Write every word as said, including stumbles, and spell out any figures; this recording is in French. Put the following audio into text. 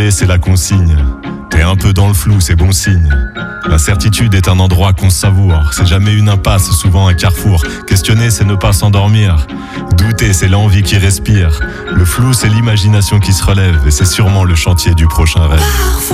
Observer, c'est la consigne. T'es un peu dans le flou, c'est bon signe. L'incertitude est un endroit qu'on savoure. C'est jamais une impasse, souvent un carrefour. Questionner, c'est ne pas s'endormir. Douter, c'est l'envie qui respire. Le flou, c'est l'imagination qui se relève. Et c'est sûrement le chantier du prochain rêve.